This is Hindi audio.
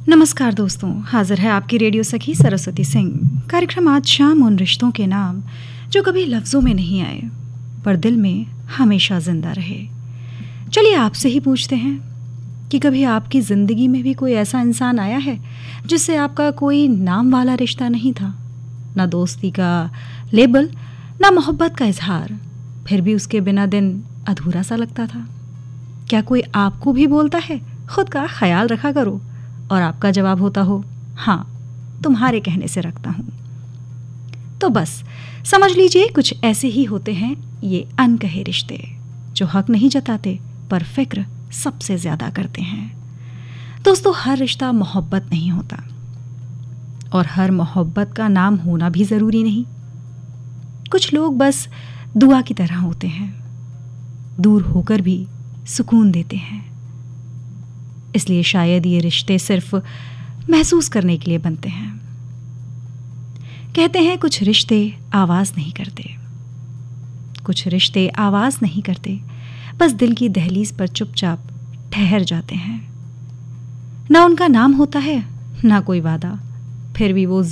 नमस्कार दोस्तों, हाजिर है आपकी रेडियो सखी सरस्वती सिंह। कार्यक्रम आज शाम उन रिश्तों के नाम जो कभी लफ्ज़ों में नहीं आए पर दिल में हमेशा जिंदा रहे। चलिए आपसे ही पूछते हैं कि कभी आपकी ज़िंदगी में भी कोई ऐसा इंसान आया है जिससे आपका कोई नाम वाला रिश्ता नहीं था, ना दोस्ती का लेबल, ना मोहब्बत का इजहार, फिर भी उसके बिना दिन अधूरा सा लगता था। क्या कोई आपको भी बोलता है खुद का ख्याल रखा करो, और आपका जवाब होता हो हाँ, तुम्हारे कहने से रखता हूँ? तो बस समझ लीजिए कुछ ऐसे ही होते हैं ये अनकहे रिश्ते, जो हक नहीं जताते पर फिक्र सबसे ज्यादा करते हैं। दोस्तों, हर रिश्ता मोहब्बत नहीं होता और हर मोहब्बत का नाम होना भी जरूरी नहीं। कुछ लोग बस दुआ की तरह होते हैं, दूर होकर भी सुकून देते हैं। इसलिए शायद ये रिश्ते सिर्फ महसूस करने के लिए बनते हैं। कहते हैं कुछ रिश्ते आवाज नहीं करते, कुछ रिश्ते आवाज नहीं करते, बस दिल की दहलीज पर चुपचाप ठहर जाते हैं। ना उनका नाम होता है, ना कोई वादा, फिर भी वो